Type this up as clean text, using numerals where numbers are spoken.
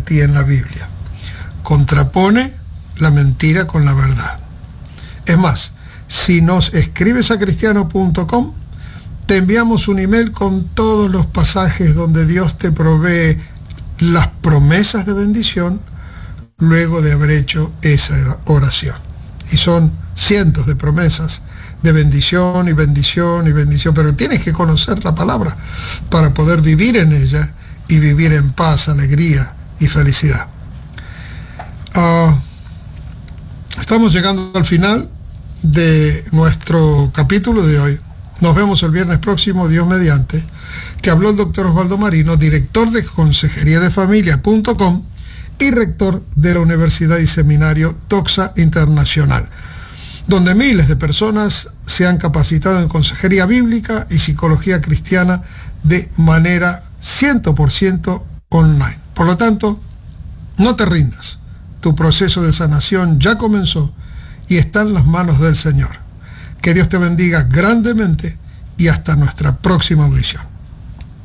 ti en la Biblia. Contrapone la mentira con la verdad. Es más, si nos escribes a cristiano.com, te enviamos un email con todos los pasajes donde Dios te provee las promesas de bendición luego de haber hecho esa oración. Y son cientos de promesas de bendición y bendición y bendición, pero tienes que conocer la palabra para poder vivir en ella y vivir en paz, alegría y felicidad. Estamos llegando al final de nuestro capítulo de hoy. Nos vemos el viernes próximo, Dios mediante. Te habló el doctor Osvaldo Marino, director de consejeriadefamilia.com y rector de la Universidad y Seminario Doxa Internacional, donde miles de personas se han capacitado en consejería bíblica y psicología cristiana de manera 100% online. Por lo tanto, no te rindas. Tu proceso de sanación ya comenzó y está en las manos del Señor. Que Dios te bendiga grandemente y hasta nuestra próxima audición.